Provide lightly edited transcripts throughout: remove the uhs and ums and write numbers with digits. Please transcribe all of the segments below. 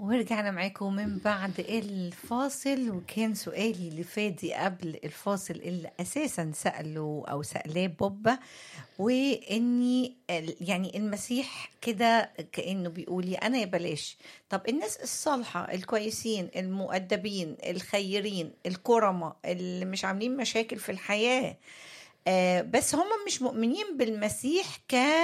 ورجعنا معاكم من بعد الفاصل، وكان سؤالي لفادي قبل الفاصل اللي أساسا سأله أو سألاه بوبا، وإني يعني المسيح كده كأنه بيقولي أنا يا بلاش. طب الناس الصالحة الكويسين المؤدبين الخيرين الكرمة اللي مش عاملين مشاكل في الحياة، بس هم مش مؤمنين بالمسيح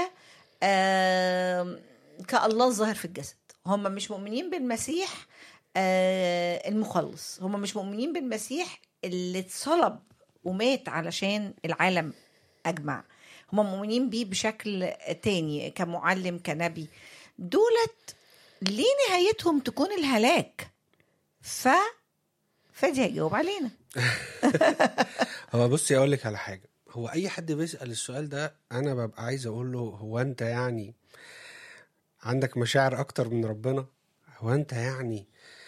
كالله الظاهر في الجسد. هم مش مؤمنين بالمسيح المخلص. هم مش مؤمنين بالمسيح اللي اتصلب ومات علشان العالم أجمع. هم مؤمنين بيه بشكل تاني كمعلم كنبي. دولت ليه نهايتهم تكون الهلاك؟ فادي هيجاوب علينا. هو بصي اقول لك على حاجه. هو اي حد بيسال السؤال ده انا ببقى عايز اقول له هو انت يعني عندك مشاعر اكتر من ربنا؟ هو انت يعني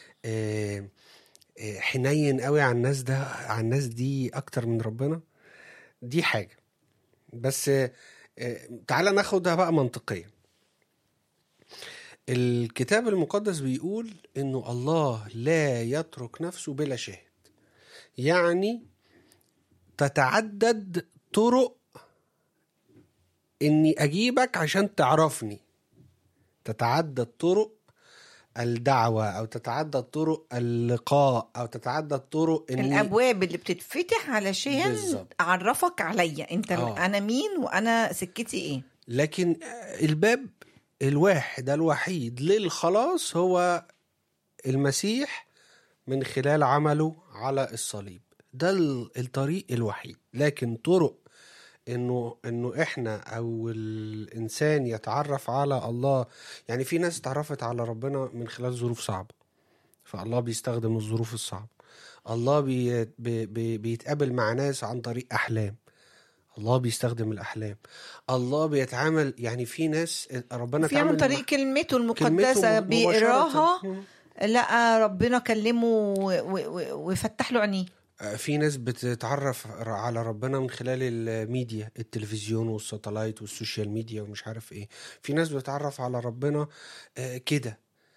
حنين قوي على الناس ده، على الناس دي اكتر من ربنا؟ دي حاجه. بس تعالى ناخدها بقى منطقيا. الكتاب المقدس بيقول انه الله لا يترك نفسه بلا شاهد، يعني تتعدد طرق اني اجيبك عشان تعرفني، تتعدد طرق الدعوة او تتعدد طرق اللقاء او تتعدد طرق اني الابواب اللي بتتفتح علشان بالزبط. اعرفك عليا انت انا مين وانا سكتي ايه. لكن الباب الواحد الوحيد للخلاص هو المسيح من خلال عمله على الصليب. ده الطريق الوحيد. لكن طرق انه احنا او الانسان يتعرف على الله، يعني في ناس اتعرفت على ربنا من خلال ظروف صعبة، فالله بيستخدم الظروف الصعبة. الله بيتقابل مع ناس عن طريق احلام، الله بيستخدم الأحلام. الله بيتعامل، يعني في ناس ربنا في عن طريق كلمته المقدسة بيقراها، لقى ربنا كلمه ويفتح له عينيه. في ناس بتتعرف على ربنا من خلال الميديا، التلفزيون والساتلايت والسوشيال ميديا ومش عارف ايه. في ناس بتتعرف على ربنا كده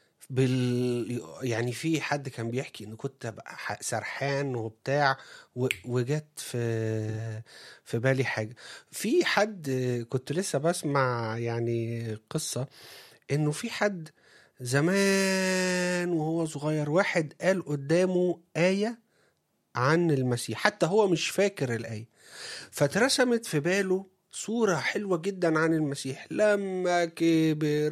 يعني في حد كان بيحكي انه كنت سرحان وبتاع وجت في بالي حاجة. في حد كنت لسه بسمع يعني قصة انه في حد زمان وهو صغير واحد قال قدامه آية عن المسيح، حتى هو مش فاكر الآية، فترسمت في باله صورة حلوة جدا عن المسيح لما كبر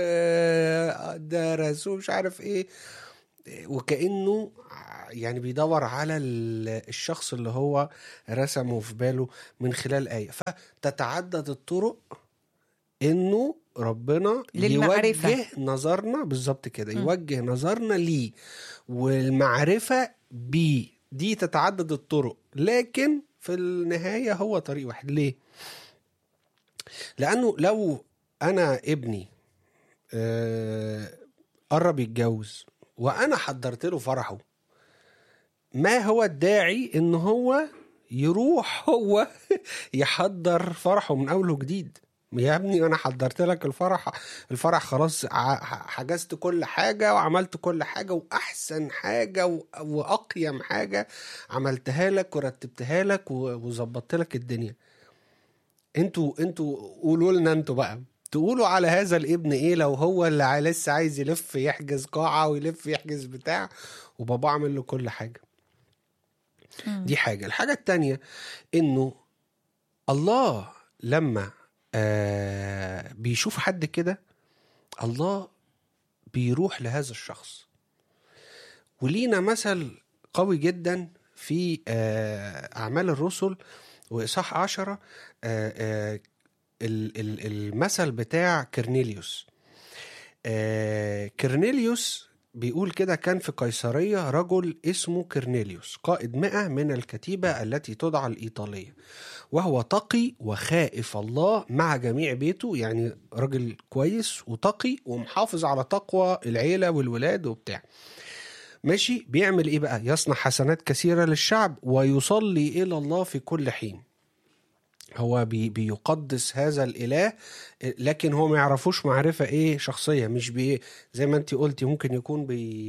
ودرس ومش عارف ايه، وكأنه يعني بيدور على الشخص اللي هو رسمه في باله من خلال آية. فتتعدد الطرق انه ربنا للمعرفة. يوجه نظرنا بالظبط كده، يوجه نظرنا ليه والمعرفة بيه. دي تتعدد الطرق، لكن في النهاية هو طريق واحد. ليه؟ لأنه لو أنا ابني قرب يتجوز وأنا حضرت له فرحه، ما هو الداعي إن هو يروح هو يحضر فرحه من أول وجديد؟ يا ابني أنا حضرت لك الفرح خلاص، حجزت كل حاجة وعملت كل حاجة، وأحسن حاجة وأقيم حاجة عملتها لك ورتبتها لك وزبطت لك الدنيا. انتوا قولوا لنا انتوا بقى تقولوا على هذا الابن ايه لو هو اللي لسه عايز يلف يحجز قاعة ويلف يحجز بتاع وبابا عمل له كل حاجة. دي حاجة. الحاجة التانية انه الله لما بيشوف حد كده الله بيروح لهذا الشخص. ولينا مثل قوي جدا في أعمال الرسل وإصحاح 10، المثل بتاع كرنيليوس. كرنيليوس بيقول كده: كان في قيصرية رجل اسمه كرنيليوس قائد 100 من الكتيبة التي تدعى الإيطالية، وهو تقي وخائف الله مع جميع بيته. يعني رجل كويس وتقي ومحافظ على تقوى العيلة والولاد وبتاع. ماشي، بيعمل ايه بقى؟ يصنع حسنات كثيرة للشعب ويصلي إلى الله في كل حين. هو بيقدس هذا الإله، لكن هو ما يعرفوش معرفة ايه شخصية. مش زي ما انت قلتي ممكن يكون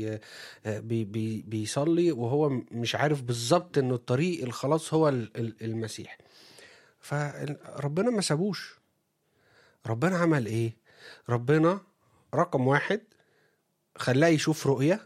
بيصلي وهو مش عارف بالظبط انه الطريق الخلاص هو المسيح. فربنا ما سابوش. ربنا عمل ايه؟ ربنا رقم 1 خلاه يشوف رؤية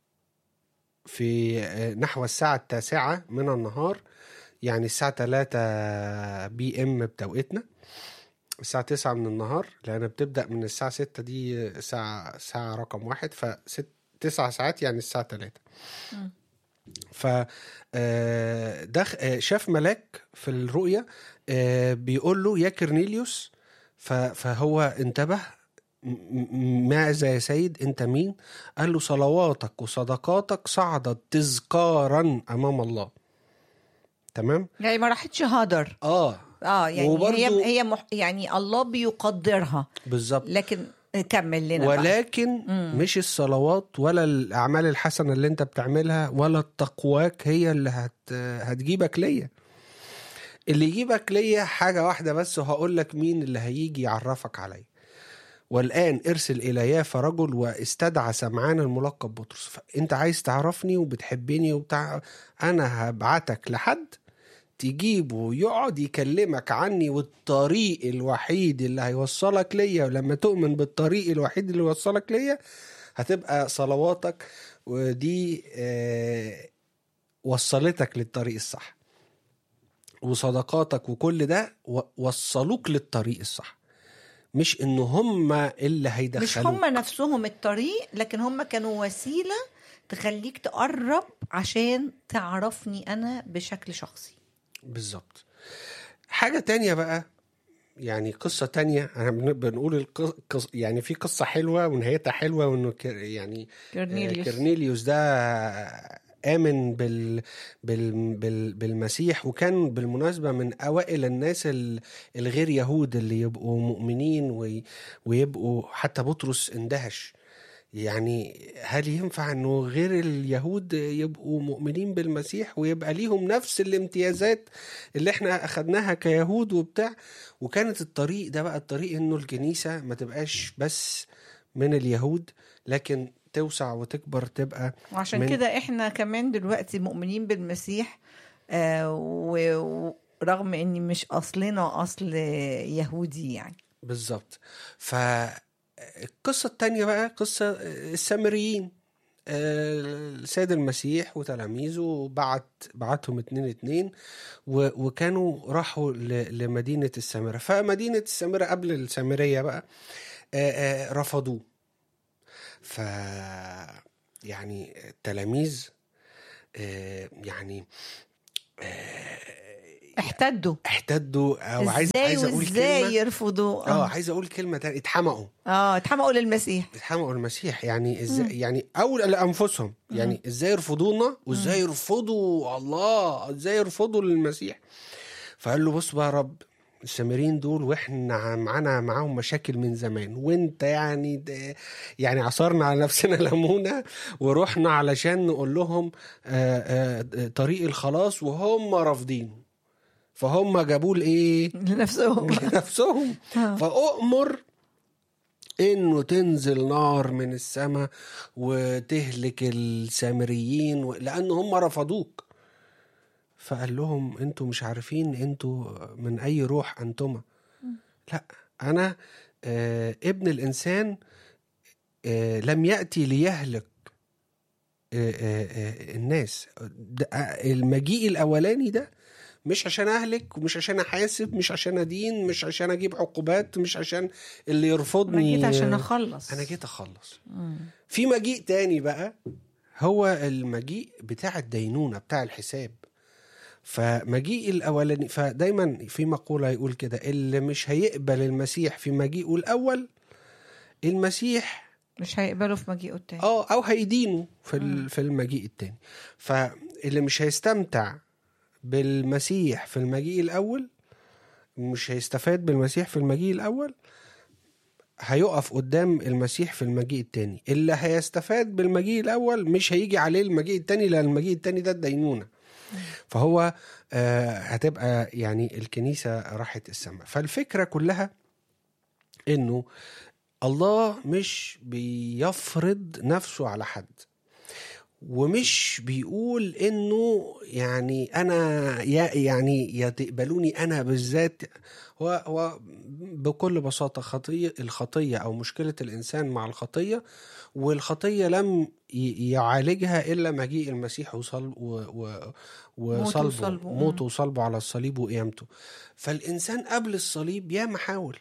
في نحو الساعة 9 من النهار، يعني الساعة 3 PM بتوقيتنا، الساعة 9 من النهار، لأنها بتبدأ من الساعة 6 دي ساعة رقم 1، ف9 ساعات يعني الساعة 3. ف شاف ملاك في الرؤية بيقول له يا كرنيليوس. فهو انتبه، ماذا يا سيد؟ انت مين؟ قال له صلواتك وصدقاتك صعدت تذكارا امام الله. تمام، يعني ما راحتش هدر. يعني هي يعني الله بيقدرها بالظبط. لكن كمل لنا ولكن مش الصلوات ولا الاعمال الحسنه اللي انت بتعملها ولا التقواك هي اللي هتجيبك ليا. اللي يجيبك ليا حاجه واحده بس، وهقول لك مين اللي هيجي يعرفك عليا. والآن ارسل إلى يافا رجل واستدعى سمعان الملقب بطرس. فأنت عايز تعرفني وبتحبني وبتاع، أنا هبعتك لحد تجيبه يقعد يكلمك عني، والطريق الوحيد اللي هيوصلك ليا، ولما تؤمن بالطريق الوحيد اللي يوصلك ليا هتبقى صلواتك، ودي وصلتك للطريق الصح، وصدقاتك وكل ده وصلوك للطريق الصح. مش انه هم اللي هيدخلوك، مش هم نفسهم الطريق، لكن هم كانوا وسيلة تخليك تقرب عشان تعرفني أنا بشكل شخصي. بالظبط. حاجة تانية بقى، يعني قصة تانية، أنا بنقول يعني في قصة حلوة ونهايتها حلوة، وإنه يعني كرنيليوس ده آمن بالمسيح، وكان بالمناسبة من أوائل الناس الغير يهود اللي يبقوا مؤمنين ويبقوا، حتى بطرس اندهش، يعني هل ينفع انه غير اليهود يبقوا مؤمنين بالمسيح ويبقى ليهم نفس الامتيازات اللي احنا اخدناها كيهود وبتاع؟ وكانت الطريق ده بقى الطريق انه الكنيسة ما تبقاش بس من اليهود، لكن توسع وتكبر تبقى. وعشان كده احنا كمان دلوقتي مؤمنين بالمسيح، ورغم اني مش اصلنا اصل يهودي يعني. بالظبط. القصة التانية بقى قصة السامريين. السيد المسيح وتلاميذه بعتهم 2 وكانوا راحوا لمدينة السامرة. فمدينة السامرة قبل السامرية بقى رفضوه. يعني التلاميذ يعني احتدوا، او عايز اقول كلمه يرفضوا. عايز اقول كلمه تانية، اتحمقوا للمسيح. يعني ازاي؟ يعني اول لانفسهم، يعني ازاي يرفضونا، وازاي يرفضوا الله، ازاي يرفضوا للمسيح. فقال له بص بقى يا رب، السامريين دول واحنا معاهم مشاكل من زمان، وانت يعني عصرنا على نفسنا ليمونه ورحنا علشان نقول لهم طريق الخلاص، وهم رافضين. فهم جابوا ايه لنفسهم. فأؤمر انه تنزل نار من السماء وتهلك السامريين لان هم رفضوك. فقال لهم انتوا مش عارفين انتوا من اي روح انتما؟ لا، انا ابن الانسان لم يأتي ليهلك الناس. المجيء الاولاني ده مش عشان أهلك، ومش عشان أحاسب، مش عشان أدين، مش عشان أجيب عقوبات، مش عشان اللي يرفضني. أنا جيت عشان أخلص. أنا جيت أخلص. في مجيء تاني بقى، هو المجيء بتاع الدينونة، بتاع الحساب. فمجيء الأولاني، فدايما في مقولة يقول كده، اللي مش هيقبل المسيح في مجيئه الأول، المسيح مش هيقبله في مجيئه التاني، أو هيدينه في المجيء التاني. فاللي مش هيستمتع بالمسيح في المجيء الأول، مش هيستفاد بالمسيح في المجيء الأول، هيقف قدام المسيح في المجيء التاني. اللي هيستفاد بالمجيء الأول مش هيجي عليه المجيء التاني، لأن المجيء التاني ده الدينونة. فهو هتبقى يعني الكنيسة راحت السماء. فالفكرة كلها انه الله مش بيفرض نفسه على حد، ومش بيقول انه يعني انا يعني يتقبلوني انا بالذات. هو بكل بساطة الخطية او مشكلة الانسان مع الخطية، والخطية لم يعالجها الا مجيء المسيح موته وصلبه على الصليب وقيامته. فالانسان قبل الصليب ياما حاول،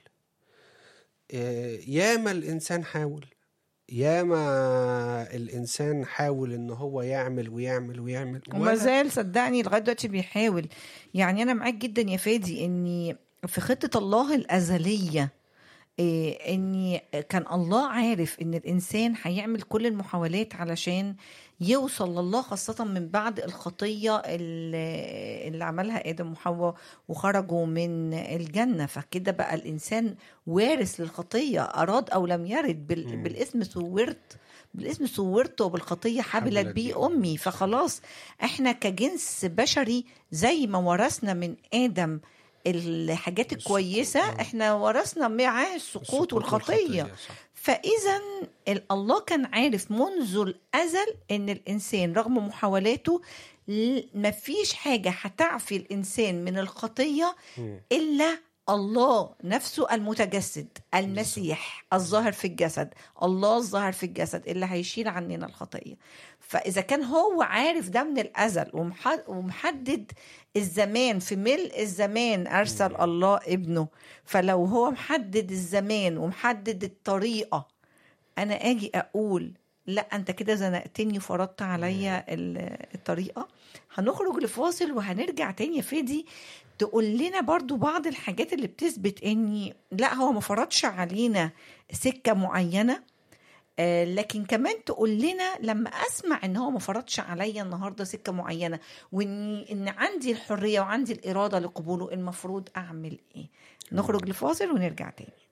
ياما الانسان حاول، ياما الإنسان حاول إن هو يعمل ويعمل ويعمل وما زال صدقني لغاية دلوقتي بيحاول. يعني أنا معاك جدا يا فادي إني في خطة الله الأزلية إني كان الله عارف إن الإنسان هيعمل كل المحاولات علشان يوصل لله، خاصة من بعد الخطية اللي عملها آدم وحواء وخرجوا من الجنة. فكده بقى الإنسان وارث للخطية، أراد أو لم يرد. بالاسم صورت وبالخطية حبلت بي أمي. فخلاص احنا كجنس بشري زي ما ورثنا من آدم الحاجات الكويسة، احنا ورثنا معاه السقوط والخطية. فإذا الله كان عارف منذ الأزل ان الإنسان رغم محاولاته مفيش حاجة هتعفي الإنسان من الخطية إلا الله نفسه المتجسد، المسيح الظاهر في الجسد، الله الظاهر في الجسد اللي هيشيل عننا الخطية. فإذا كان هو عارف ده من الأزل ومحدد الزمان، في ملء الزمان أرسل الله ابنه. فلو هو محدد الزمان ومحدد الطريقة، أنا أجي أقول لا أنت كده زنقتني وفرضت عليا الطريقة. هنخرج لفاصل وهنرجع تاني يا فادي تقول لنا برضو بعض الحاجات اللي بتثبت اني لا هو ما فرضش علينا سكة معينة، لكن كمان تقول لنا لما اسمع ان هو ما فرضش عليا النهاردة سكة معينة وان عندي الحرية وعندي الإرادة لقبوله، المفروض اعمل ايه؟ نخرج لفاصل ونرجع تاني.